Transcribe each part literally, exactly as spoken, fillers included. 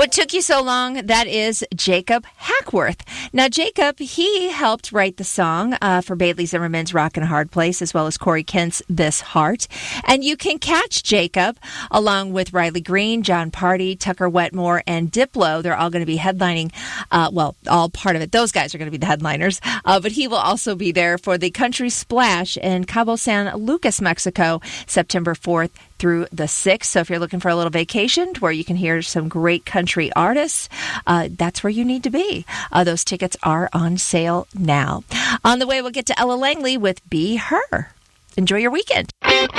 What took you so long? That is Jacob Hackworth. Now, Jacob, he helped write the song uh, for Bailey Zimmerman's Rockin' a Hard Place, as well as Corey Kent's This Heart. And you can catch Jacob along with Riley Green, John Party, Tucker Wetmore, and Diplo. They're all going to be headlining, uh, well, all part of it. Those guys are going to be the headliners. Uh, but he will also be there for the Country Splash in Cabo San Lucas, Mexico, September fourth through the sixth. So if you're looking for a little vacation where you can hear some great country artists, uh, that's where you need to be. Uh, those tickets are on sale now. On the way, we'll get to Ella Langley with Be Her. Enjoy your weekend.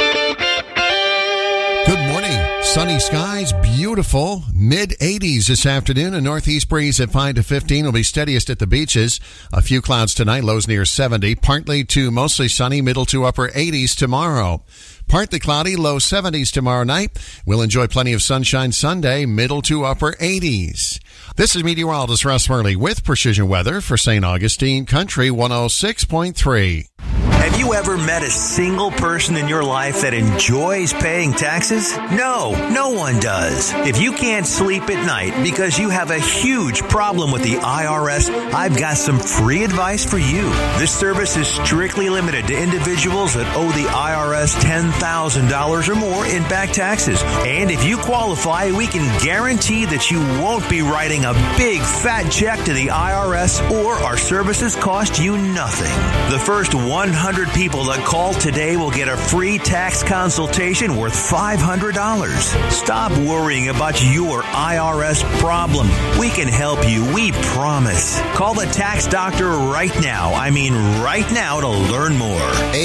Good morning. Sunny skies, beautiful. mid eighties this afternoon. A northeast breeze at five to fifteen will be steadiest at the beaches. A few clouds tonight, lows near seventy. Partly to mostly sunny, middle to upper eighties tomorrow. Partly cloudy, low seventies tomorrow night. We'll enjoy plenty of sunshine Sunday, middle to upper eighties. This is meteorologist Russ Murley with Precision Weather for Saint Augustine Country one oh six point three. Have you ever met a single person in your life that enjoys paying taxes? No, no one does. If you can't sleep at night because you have a huge problem with the I R S, I've got some free advice for you. This service is strictly limited to individuals that owe the I R S ten thousand dollars or more in back taxes. And if you qualify, we can guarantee that you won't be writing a big fat check to the I R S, or our services cost you nothing. The first one hundred people that call today will get a free tax consultation worth five hundred dollars. Stop worrying about your I R S problem. We can help you, we promise. Call the tax doctor right now. I mean right now to learn more.